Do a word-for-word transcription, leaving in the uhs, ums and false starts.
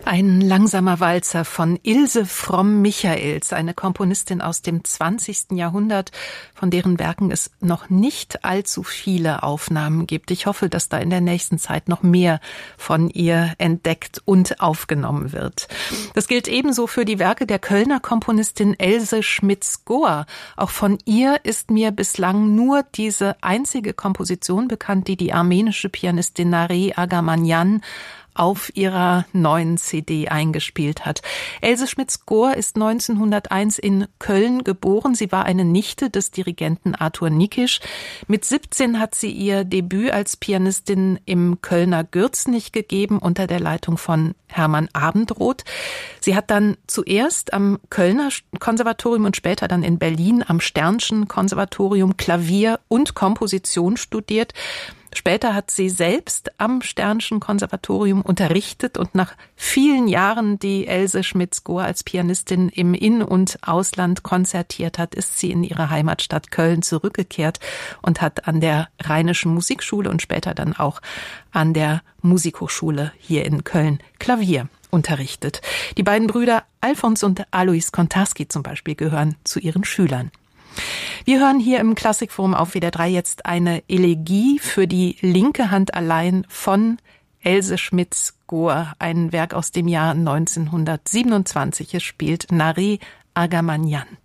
Ein langsamer Walzer von Ilse Fromm-Michaels, eine Komponistin aus dem zwanzigsten Jahrhundert, von deren Werken es noch nicht allzu viele Aufnahmen gibt. Ich hoffe, dass da in der nächsten Zeit noch mehr von ihr entdeckt und aufgenommen wird. Das gilt ebenso für die Werke der Kölner Komponistin Else Schmitz-Gohr. Auch von ihr ist mir bislang nur diese einzige Komposition bekannt, die die armenische Pianistin Nareh Argamanyan auf ihrer neuen C D eingespielt hat. Else Schmitz-Gohr ist neunzehnhunderteins in Köln geboren. Sie war eine Nichte des Dirigenten Arthur Nikisch. Mit siebzehn hat sie ihr Debüt als Pianistin im Kölner Gürzenich gegeben unter der Leitung von Hermann Abendroth. Sie hat dann zuerst am Kölner Konservatorium und später dann in Berlin am Stern'schen Konservatorium Klavier und Komposition studiert. Später hat sie selbst am Stern'schen Konservatorium unterrichtet und nach vielen Jahren, die Else Schmitz-Gohr als Pianistin im In- und Ausland konzertiert hat, ist sie in ihre Heimatstadt Köln zurückgekehrt und hat an der Rheinischen Musikschule und später dann auch an der Musikhochschule hier in Köln Klavier unterrichtet. Die beiden Brüder Alfons und Alois Kontarski zum Beispiel gehören zu ihren Schülern. Wir hören hier im Klassikforum auf W D R drei jetzt eine Elegie für die linke Hand allein von Else Schmitz-Gohr, ein Werk aus dem Jahr neunzehnhundertsiebenundzwanzig. Es spielt Nareh Argamanyan.